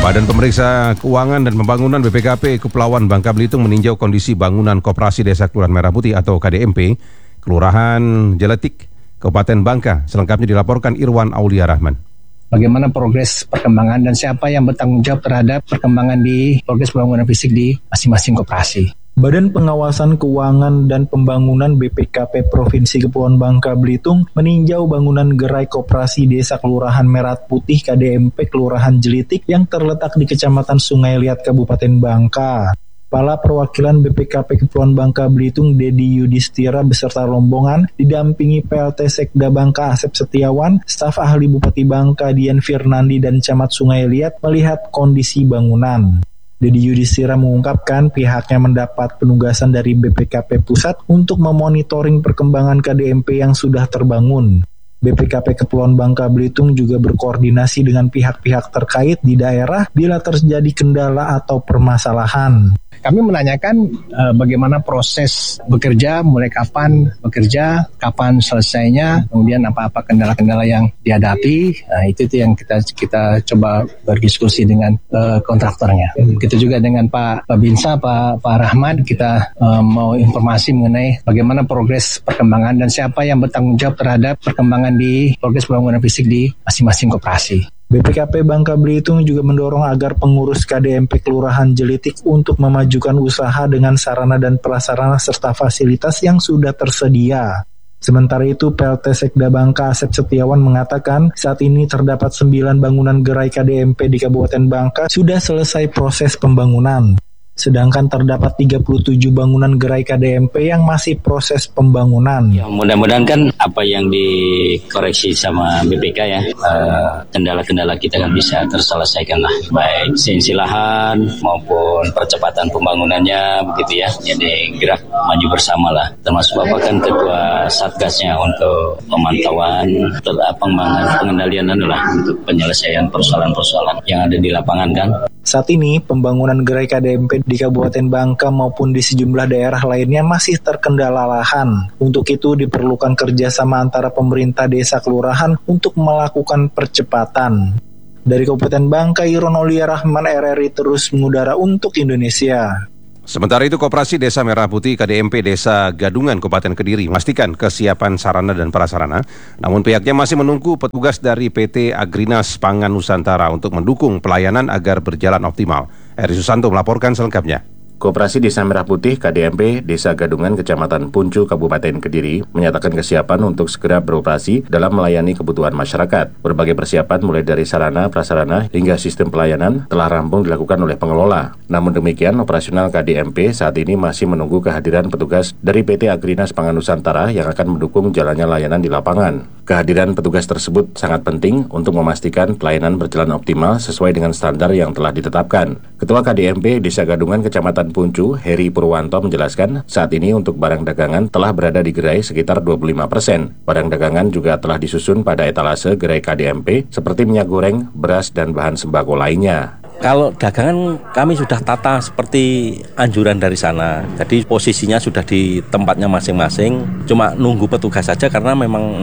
Badan Pemeriksa Keuangan dan Pembangunan BPKP Kepulauan Bangka Belitung meninjau kondisi bangunan Koperasi Desa Kelurahan Merah Putih atau KDMP, Kelurahan Jeletik, Kabupaten Bangka. Selengkapnya dilaporkan Irwan Aulia Rahman. Bagaimana progres perkembangan dan siapa yang bertanggung jawab terhadap perkembangan di progres pembangunan fisik di masing-masing koperasi. Badan Pengawasan Keuangan dan Pembangunan BPKP Provinsi Kepulauan Bangka Belitung meninjau bangunan gerai koperasi Desa Kelurahan Merah Putih KDMP Kelurahan Jelitik yang terletak di Kecamatan Sungai Liat Kabupaten Bangka. Kepala Perwakilan BPKP Kepulauan Bangka Belitung Dedi Yudhistira beserta rombongan didampingi PLT Sekda Bangka Asep Setiawan, staf ahli Bupati Bangka Dian Firnandi dan Camat Sungai Liat melihat kondisi bangunan. Dedi Yudhistira mengungkapkan pihaknya mendapat penugasan dari BPKP Pusat untuk memonitoring perkembangan KDMP yang sudah terbangun. BPKP Kepulauan Bangka Belitung juga berkoordinasi dengan pihak-pihak terkait di daerah bila terjadi kendala atau permasalahan. Kami menanyakan bagaimana proses bekerja, mulai kapan bekerja, kapan selesainya, kemudian apa-apa kendala-kendala yang dihadapi. Nah, itu yang kita coba berdiskusi dengan kontraktornya. Begitu juga dengan Pak Binsa, Pak Rahman, kita mau informasi mengenai bagaimana progres perkembangan dan siapa yang bertanggung jawab terhadap perkembangan di progres pembangunan fisik di masing-masing koperasi. BPKP Bangka Belitung juga mendorong agar pengurus KDMP Kelurahan Jelitik untuk memajukan usaha dengan sarana dan prasarana serta fasilitas yang sudah tersedia. Sementara itu, PLT Sekda Bangka Asep Setiawan mengatakan saat ini terdapat 9 bangunan gerai KDMP di Kabupaten Bangka sudah selesai proses pembangunan. Sedangkan terdapat 37 bangunan gerai KDMP yang masih proses pembangunan. Ya, mudah-mudahan kan apa yang dikoreksi sama BPK ya, kendala-kendala kita kan bisa terselesaikan lah. Baik sensi lahan maupun percepatan pembangunannya begitu ya. Jadi gerak maju bersama lah. Termasuk Bapak kan ketua Satgasnya untuk pemantauan, pengendalian lah untuk penyelesaian persoalan-persoalan yang ada di lapangan kan. Saat ini, pembangunan gerai KDMP di Kabupaten Bangka maupun di sejumlah daerah lainnya masih terkendala lahan. Untuk itu diperlukan kerjasama antara pemerintah desa kelurahan untuk melakukan percepatan. Dari Kabupaten Bangka, Irwan Aulia Rahman, RRI terus mengudara untuk Indonesia. Sementara itu, Koperasi Desa Merah Putih KDMP Desa Gadungan Kabupaten Kediri memastikan kesiapan sarana dan prasarana, namun pihaknya masih menunggu petugas dari PT Agrinas Pangan Nusantara untuk mendukung pelayanan agar berjalan optimal. Eri Susanto melaporkan selengkapnya. Koperasi Desa Merah Putih KDMP Desa Gadungan Kecamatan Puncu Kabupaten Kediri menyatakan kesiapan untuk segera beroperasi dalam melayani kebutuhan masyarakat. Berbagai persiapan mulai dari sarana, prasarana hingga sistem pelayanan telah rampung dilakukan oleh pengelola. Namun demikian, operasional KDMP saat ini masih menunggu kehadiran petugas dari PT Agrinas Pangan Nusantara yang akan mendukung jalannya layanan di lapangan. Kehadiran petugas tersebut sangat penting untuk memastikan pelayanan berjalan optimal sesuai dengan standar yang telah ditetapkan. Ketua KDMP Desa Gadungan Kecamatan Puncu, Heri Purwanto menjelaskan, saat ini untuk barang dagangan telah berada di gerai sekitar 25%. Barang dagangan juga telah disusun pada etalase gerai KDMP seperti minyak goreng, beras, dan bahan sembako lainnya. Kalau dagangan kami sudah tata seperti anjuran dari sana. Jadi posisinya sudah di tempatnya masing-masing. Cuma nunggu petugas saja karena memang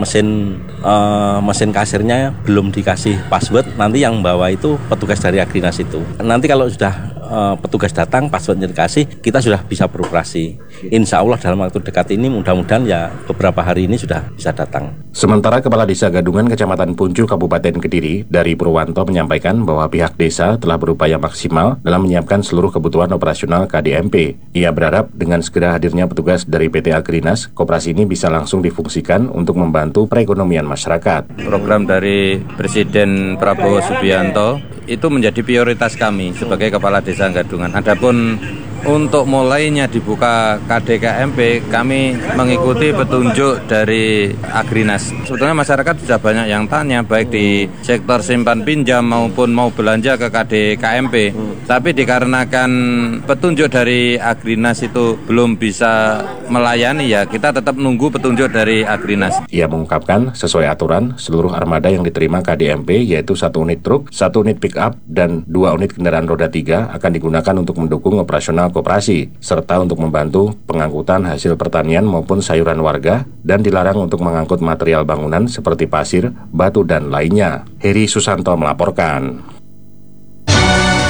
mesin kasirnya belum dikasih password. Nanti yang bawa itu petugas dari Agrinas itu. Nanti kalau sudah petugas datang, passwordnya dikasih, kita sudah bisa beroperasi. Insya Allah dalam waktu dekat ini mudah-mudahan ya beberapa hari ini sudah bisa datang. Sementara Kepala Desa Gadungan Kecamatan Puncu Kabupaten Kediri dari Purwanto menyampaikan bahwa pihak desa telah berupaya maksimal dalam menyiapkan seluruh kebutuhan operasional KDMP. Ia berharap dengan segera hadirnya petugas dari PT Agrinas, koperasi ini bisa langsung difungsikan untuk membantu perekonomian masyarakat. Program dari Presiden Prabowo Subianto itu menjadi prioritas kami sebagai Kepala Desa Gadungan. Adapun untuk mulainya dibuka KDKMP, kami mengikuti petunjuk dari Agrinas. Sebetulnya masyarakat sudah banyak yang tanya, baik di sektor simpan pinjam maupun mau belanja ke KDKMP. Tapi dikarenakan petunjuk dari Agrinas itu belum bisa melayani, ya kita tetap nunggu petunjuk dari Agrinas. Ia mengungkapkan, sesuai aturan, seluruh armada yang diterima KDMP, yaitu 1 unit truk, 1 unit pick-up, dan 2 unit kendaraan roda 3 akan digunakan untuk mendukung operasional koperasi, serta untuk membantu pengangkutan hasil pertanian maupun sayuran warga, dan dilarang untuk mengangkut material bangunan seperti pasir, batu, dan lainnya. Heri Susanto melaporkan.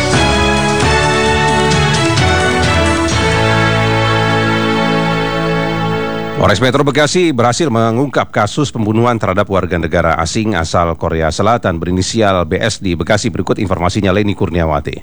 Polres Metro Bekasi berhasil mengungkap kasus pembunuhan terhadap warga negara asing asal Korea Selatan berinisial BS di Bekasi. Berikut informasinya, Leni Kurniawati.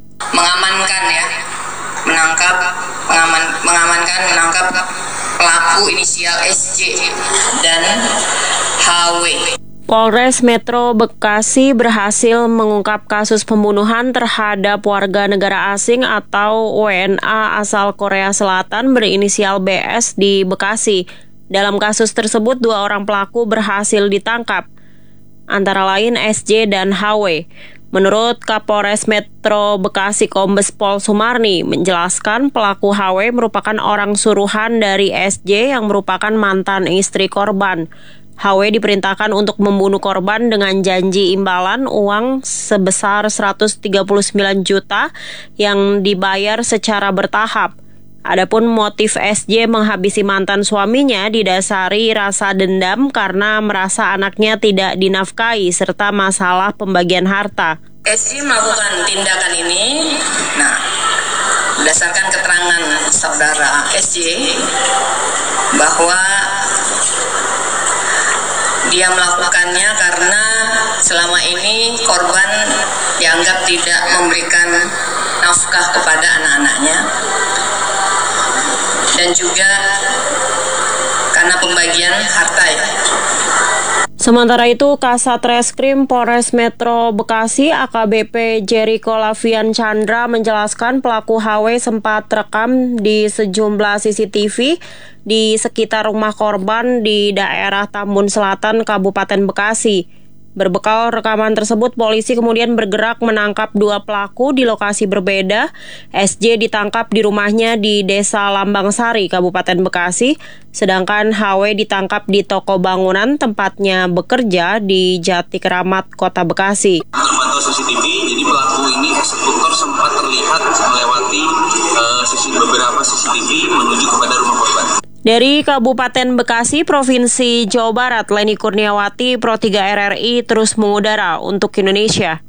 Menangkap pelaku inisial SJ dan HW. Polres Metro Bekasi berhasil mengungkap kasus pembunuhan terhadap warga negara asing atau WNA asal Korea Selatan berinisial BS di Bekasi. Dalam kasus tersebut, 2 orang pelaku berhasil ditangkap, antara lain SJ dan HW. Menurut Kapolres Metro Bekasi Kombes Pol Sumarni menjelaskan pelaku HW merupakan orang suruhan dari SJ yang merupakan mantan istri korban. HW diperintahkan untuk membunuh korban dengan janji imbalan uang sebesar 139 juta yang dibayar secara bertahap. Adapun motif SJ menghabisi mantan suaminya didasari rasa dendam karena merasa anaknya tidak dinafkahi serta masalah pembagian harta. SJ melakukan tindakan ini, berdasarkan keterangan saudara SJ bahwa dia melakukannya karena selama ini korban dianggap tidak memberikan nafkah kepada anak-anaknya dan juga karena pembagian harta ya. Sementara itu, Kasat Reskrim Polres Metro Bekasi AKBP Jericho Lavian Chandra menjelaskan pelaku HW sempat terekam di sejumlah CCTV di sekitar rumah korban di daerah Tambun Selatan, Kabupaten Bekasi. Berbekal rekaman tersebut, polisi kemudian bergerak menangkap 2 pelaku di lokasi berbeda. SJ ditangkap di rumahnya di Desa Lambang Sari, Kabupaten Bekasi, sedangkan HW ditangkap di toko bangunan tempatnya bekerja di Jati Keramat, Kota Bekasi. Terpantau CCTV, jadi pelaku ini eksekutor sempat terlihat melewati beberapa CCTV menuju kepada rumah korban. Dari Kabupaten Bekasi, Provinsi Jawa Barat, Leni Kurniawati, Pro 3 RRI terus mengudara untuk Indonesia.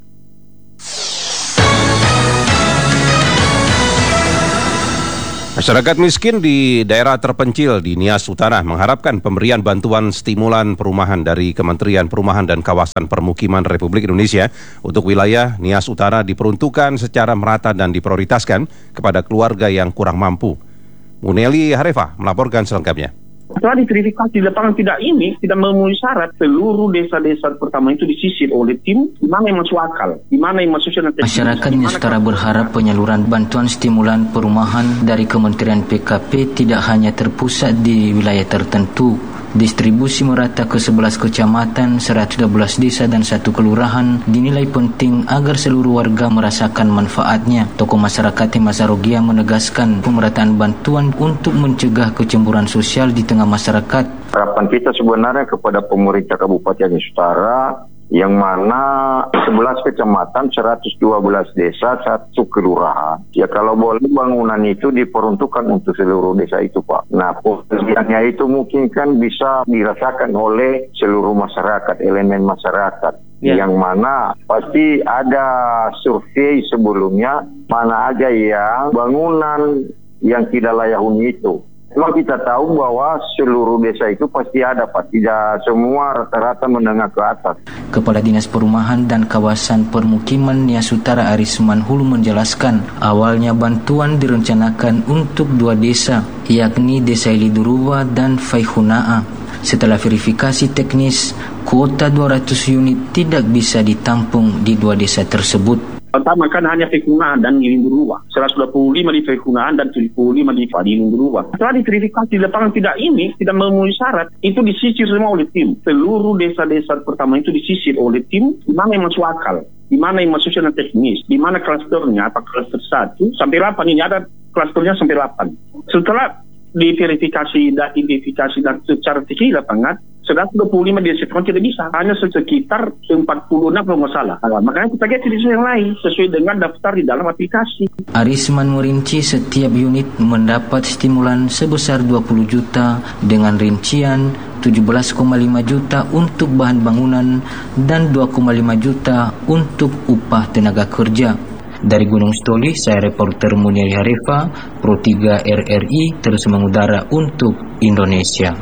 Masyarakat miskin di daerah terpencil di Nias Utara mengharapkan pemberian bantuan stimulan perumahan dari Kementerian Perumahan dan Kawasan Permukiman Republik Indonesia untuk wilayah Nias Utara diperuntukkan secara merata dan diprioritaskan kepada keluarga yang kurang mampu. Muneli Harefa melaporkan selengkapnya. Setelah diverifikasi di lapangan tidak memenuhi syarat, seluruh desa-desa pertama itu disisir oleh tim di mana yang masuk akal, di mana yang masuk syarat. Masyarakat Nias Utara berharap penyaluran bantuan stimulan perumahan dari Kementerian PKP tidak hanya terpusat di wilayah tertentu. Distribusi merata ke 11 kecamatan, 112 desa dan 1 kelurahan dinilai penting agar seluruh warga merasakan manfaatnya. Tokoh masyarakat Hemas Arogia menegaskan pemerataan bantuan untuk mencegah kecemburuan sosial di tengah masyarakat. Harapan kita sebenarnya kepada pemerintah Kabupaten Nias Utara yang mana 11 kecamatan, 112 desa, 1 kelurahan. Ya kalau boleh bangunan itu diperuntukkan untuk seluruh desa itu, Pak. Nah, pemberiannya itu mungkin kan bisa dirasakan oleh seluruh masyarakat, elemen masyarakat. Yang mana pasti ada survei sebelumnya, mana aja yang bangunan yang tidak layak huni itu. Memang kita tahu bahwa seluruh desa itu pasti ada, Pak. Tidak semua rata-rata menengah ke atas. Kepala Dinas Perumahan dan Kawasan Permukiman Nias Utara Aris Manhulu menjelaskan, awalnya bantuan direncanakan untuk 2 desa, yakni Desa Iliduruwa dan Faihunaa. Setelah verifikasi teknis, kuota 200 unit tidak bisa ditampung di 2 desa tersebut. Pertama kan hanya Faihunaa dan Iliduruwa. 125 di Faihunaa dan 75 di Iliduruwa. Setelah diverifikasi di lapangan tidak memenuhi syarat, itu disisir semua oleh tim. Seluruh desa-desa pertama itu disisir oleh tim di mana yang masuk akal, di mana yang masuk secara teknis, di mana klasternya, apa klaster 1 sampai 8 ini ada klasternya sampai 8. Setelah diverifikasi dan identifikasi dan secara teknis lapangan, 125 di sektor tidak bisa, hanya sekitar 46 kalau nggak salah. Makanya kita ganti di yang lain sesuai dengan daftar di dalam aplikasi. Arisman merinci setiap unit mendapat stimulan sebesar 20 juta dengan rincian 17,5 juta untuk bahan bangunan dan 2,5 juta untuk upah tenaga kerja. Dari Gunung Stoli, saya reporter Muniari Harifa, Pro 3 RRI, terus mengudara untuk Indonesia.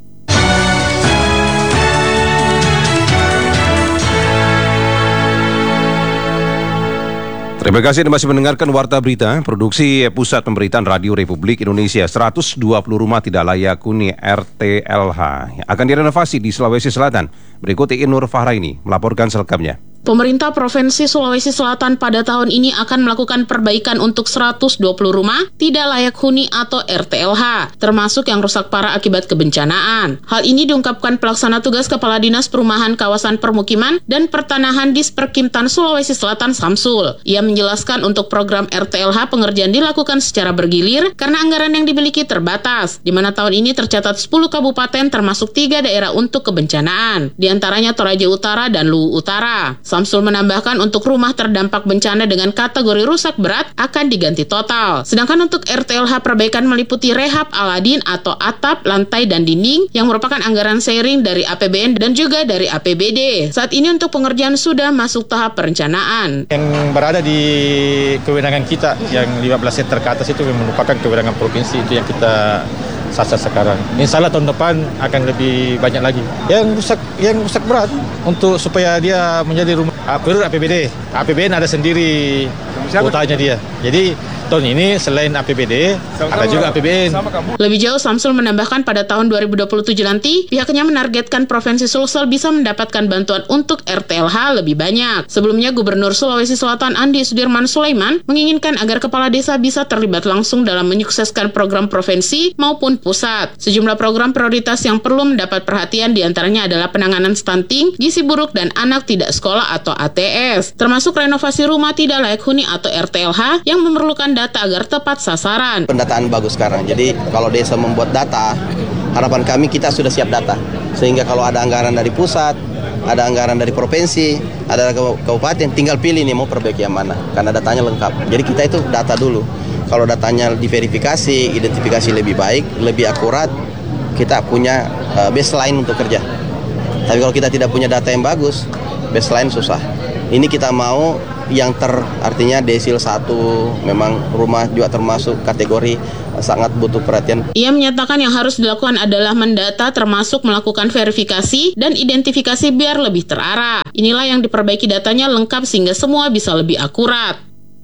Terima kasih Anda masih mendengarkan Warta Berita, produksi Pusat Pemberitaan Radio Republik Indonesia. 120 rumah tidak layak huni RTLH akan direnovasi di Sulawesi Selatan. Berikut Nur Fahraini melaporkan selengkapnya. Pemerintah Provinsi Sulawesi Selatan pada tahun ini akan melakukan perbaikan untuk 120 rumah tidak layak huni atau RTLH, termasuk yang rusak parah akibat kebencanaan. Hal ini diungkapkan pelaksana tugas Kepala Dinas Perumahan Kawasan Permukiman dan Pertanahan Disperkimtan Sulawesi Selatan Samsul. Ia menjelaskan untuk program RTLH pengerjaan dilakukan secara bergilir karena anggaran yang dimiliki terbatas, di mana tahun ini tercatat 10 kabupaten termasuk 3 daerah untuk kebencanaan, di antaranya Toraja Utara dan Luwu Utara. Samsul menambahkan untuk rumah terdampak bencana dengan kategori rusak berat akan diganti total. Sedangkan untuk RTLH perbaikan meliputi rehab Aladin atau atap, lantai, dan dinding yang merupakan anggaran sharing dari APBN dan juga dari APBD. Saat ini untuk pengerjaan sudah masuk tahap perencanaan. Yang berada di kewenangan kita yang 15 hektar ke atas itu merupakan kewenangan provinsi, itu yang kita sasar sekarang. Insya Allah tahun depan akan lebih banyak lagi. Yang rusak berat untuk supaya dia menjadi rumah perlu APBD. APBN ada sendiri kuotanya dia. Jadi tahun ini selain APBD ada juga APBN. Lebih jauh, Samsul menambahkan pada tahun 2027 nanti pihaknya menargetkan Provinsi Sulsel bisa mendapatkan bantuan untuk RTLH lebih banyak. Sebelumnya Gubernur Sulawesi Selatan Andi Sudirman Sulaiman menginginkan agar kepala desa bisa terlibat langsung dalam menyukseskan program provinsi maupun pusat. Sejumlah program prioritas yang perlu mendapat perhatian diantaranya adalah penanganan stunting, gizi buruk, dan anak tidak sekolah atau ATS, termasuk renovasi rumah tidak layak huni atau RTLH yang memerlukan data agar tepat sasaran. Pendataan bagus sekarang, jadi kalau desa membuat data, harapan kami kita sudah siap data. Sehingga kalau ada anggaran dari pusat, ada anggaran dari provinsi, ada kabupaten, tinggal pilih nih mau perbaiki yang mana, karena datanya lengkap. Jadi kita itu data dulu. Kalau datanya diverifikasi, identifikasi lebih baik, lebih akurat, kita punya baseline untuk kerja. Tapi kalau kita tidak punya data yang bagus, baseline susah. Ini kita mau yang artinya desil 1, memang rumah juga termasuk kategori sangat butuh perhatian. Ia menyatakan yang harus dilakukan adalah mendata termasuk melakukan verifikasi dan identifikasi biar lebih terarah. Inilah yang diperbaiki datanya lengkap sehingga semua bisa lebih akurat.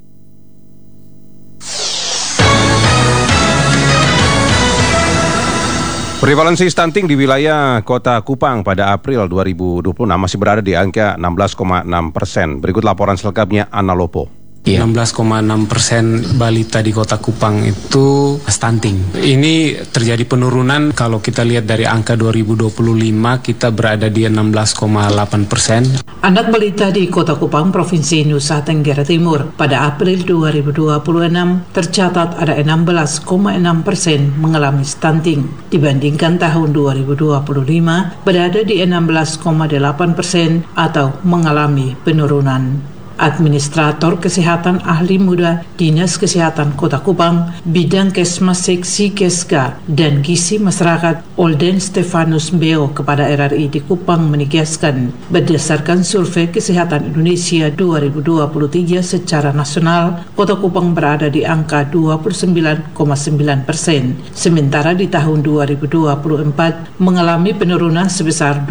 Prevalensi stunting di wilayah Kota Kupang pada April 2026 masih berada di angka 16,6%. Berikut laporan selengkapnya Anna Lopo. 16,6% balita di Kota Kupang itu stunting. Ini terjadi penurunan kalau kita lihat dari angka 2025 kita berada di 16,8%. Anak balita di Kota Kupang, Provinsi Nusa Tenggara Timur pada April 2026 tercatat ada 16,6% mengalami stunting. Dibandingkan tahun 2025 berada di 16,8% atau mengalami penurunan. Administrator Kesehatan Ahli Muda Dinas Kesehatan Kota Kupang, Bidang Kesmas Seksi Keska dan Gizi Masyarakat Olden Stefanus Beo kepada RRI di Kupang menegaskan, berdasarkan Survei Kesehatan Indonesia 2023 secara nasional, Kota Kupang berada di angka 29,9%, sementara di tahun 2024 mengalami penurunan sebesar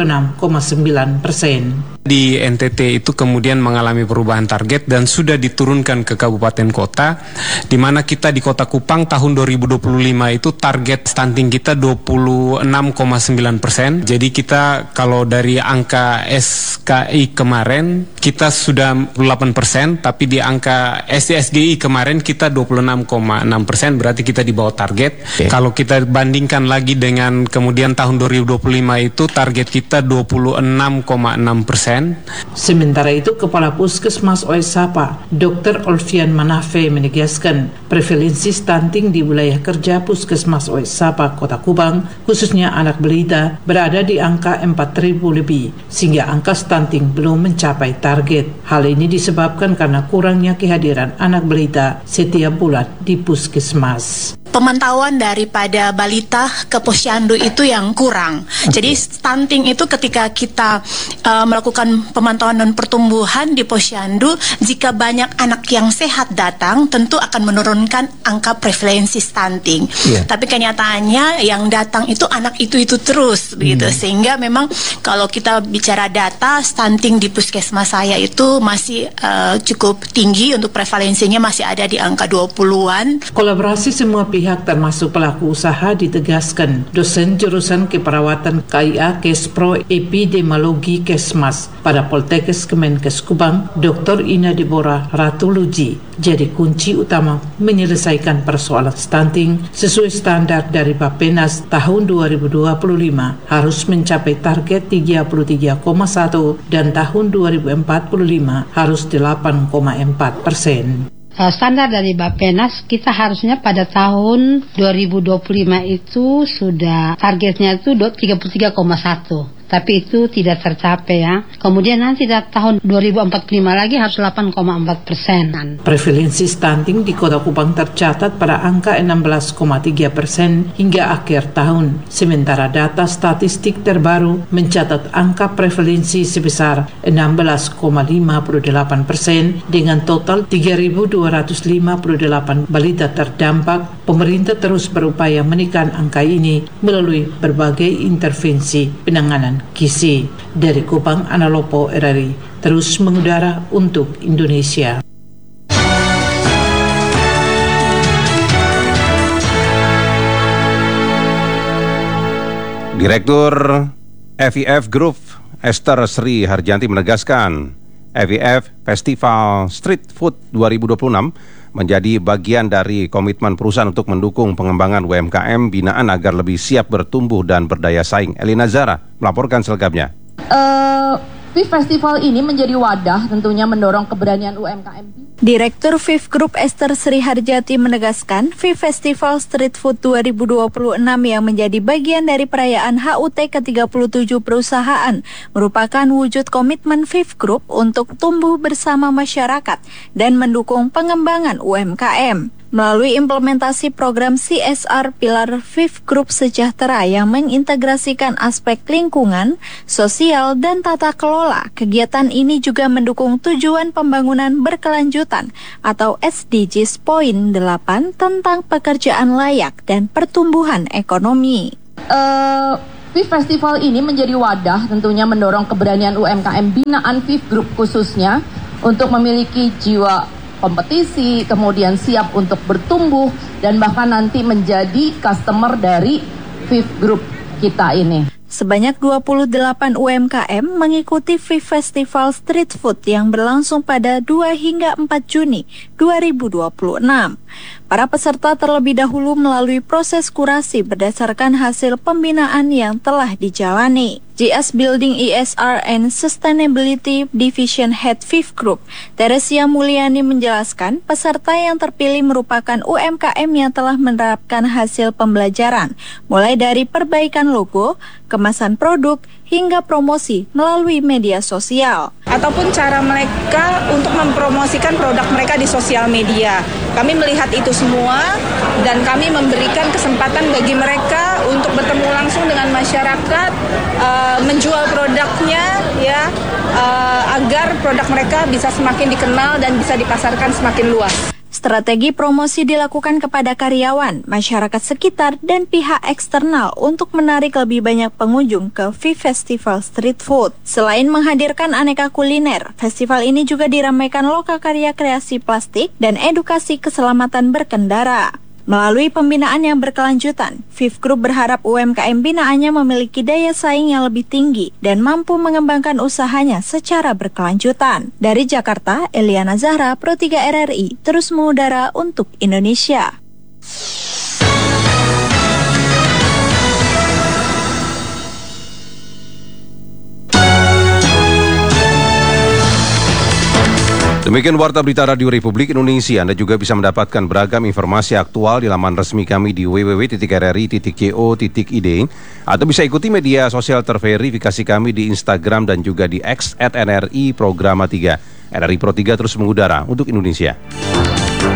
26,9%. Di NTT itu kemudian mengalami perubahan target dan sudah diturunkan ke kabupaten kota, di mana kita di Kota Kupang tahun 2025 itu target stunting kita 26,9%. Jadi kita kalau dari angka SKI kemarin kita sudah 8%, tapi di angka SDSGI kemarin kita 26,6%, berarti kita di bawah target. Kalau kita bandingkan lagi dengan kemudian tahun 2025 itu target kita 26,6%. Sementara itu, Kepala Puskesmas Oesapa, Dr. Olvian Manafe menegaskan prevalensi stunting di wilayah kerja Puskesmas Oesapa Kota Kupang, khususnya anak balita, berada di angka 4.000 lebih, sehingga angka stunting belum mencapai target. Hal ini disebabkan karena kurangnya kehadiran anak balita setiap bulan di Puskesmas. pemantauan daripada balita ke posyandu itu yang kurang. Jadi stunting itu ketika kita melakukan pemantauan dan pertumbuhan di posyandu, jika banyak anak yang sehat datang, tentu akan menurunkan angka prevalensi stunting. Tapi kenyataannya yang datang itu anak itu terus, begitu. Sehingga memang kalau kita bicara data stunting di puskesmas saya itu masih cukup tinggi, untuk prevalensinya masih ada di angka 20-an. Kolaborasi semua pihak termasuk pelaku usaha ditegaskan. Dosen jurusan keperawatan KIA Kespro Epidemiologi Kesmas pada Poltekkes Kemenkes Kubang, Dr. Ina Deborah Ratuluji, jadi kunci utama menyelesaikan persoalan stunting sesuai standar dari Bappenas tahun 2025 harus mencapai target 33,1 dan tahun 2045 harus 8,4%. Standar dari Bappenas kita harusnya pada tahun 2025 itu sudah targetnya itu 33,1. Tapi itu tidak tercapai ya. Kemudian nanti tahun 2045 lagi harus 8,4%. Prevalensi stunting di Kota Kupang tercatat pada angka 16,3% hingga akhir tahun. Sementara data statistik terbaru mencatat angka prevalensi sebesar 16,58% dengan total 3.258 balita terdampak. Pemerintah terus berupaya menekan angka ini melalui berbagai intervensi penanganan gizi. Dari Kupang, Analopo RRI terus mengudara untuk Indonesia. Direktur FIF Group Esther Sri Harjanti menegaskan FIF Festival Street Food 2026 menjadi bagian dari komitmen perusahaan untuk mendukung pengembangan UMKM binaan agar lebih siap bertumbuh dan berdaya saing. Elina Zara melaporkan selengkapnya. FIF Festival ini menjadi wadah tentunya mendorong keberanian UMKM. Direktur FIF Group Esther Sri Harjati menegaskan FIF Festival Street Food 2026 yang menjadi bagian dari perayaan HUT ke-37 perusahaan merupakan wujud komitmen FIF Group untuk tumbuh bersama masyarakat dan mendukung pengembangan UMKM. Melalui implementasi program CSR Pilar FIF Group Sejahtera yang mengintegrasikan aspek lingkungan, sosial, dan tata kelola, kegiatan ini juga mendukung tujuan pembangunan berkelanjutan atau SDGs Poin 8 tentang pekerjaan layak dan pertumbuhan ekonomi. FIF Festival ini menjadi wadah tentunya mendorong keberanian UMKM binaan FIF Group khususnya untuk memiliki jiwa kompetisi, kemudian siap untuk bertumbuh dan bahkan nanti menjadi customer dari FIF Group kita ini. Sebanyak 28 UMKM mengikuti FIF Festival Street Food yang berlangsung pada 2 hingga 4 Juni 2026. Para peserta terlebih dahulu melalui proses kurasi berdasarkan hasil pembinaan yang telah dijalani. GS Building ESR and Sustainability Division Head FIF Group, Teresia Mulyani menjelaskan peserta yang terpilih merupakan UMKM yang telah menerapkan hasil pembelajaran, mulai dari perbaikan logo, kemasan produk, hingga promosi melalui media sosial. Ataupun cara mereka untuk mempromosikan produk mereka di sosial media. Kami melihat itu semua dan kami memberikan kesempatan bagi mereka untuk bertemu langsung dengan masyarakat, menjual produknya ya, agar produk mereka bisa semakin dikenal dan bisa dipasarkan semakin luas. Strategi promosi dilakukan kepada karyawan, masyarakat sekitar, dan pihak eksternal untuk menarik lebih banyak pengunjung ke FIF Festival Street Food. Selain menghadirkan aneka kuliner, festival ini juga diramaikan lokakarya kreasi plastik dan edukasi keselamatan berkendara. Melalui pembinaan yang berkelanjutan, FIF Group berharap UMKM binaannya memiliki daya saing yang lebih tinggi dan mampu mengembangkan usahanya secara berkelanjutan. Dari Jakarta, Eliana Zahra, Pro 3 RRI, terus mengudara untuk Indonesia. Demikian Warta Berita Radio Republik Indonesia. Anda juga bisa mendapatkan beragam informasi aktual di laman resmi kami di www.rri.co.id atau bisa ikuti media sosial terverifikasi kami di Instagram dan juga di X @NRI Programa 3. RRI Pro 3 terus mengudara untuk Indonesia.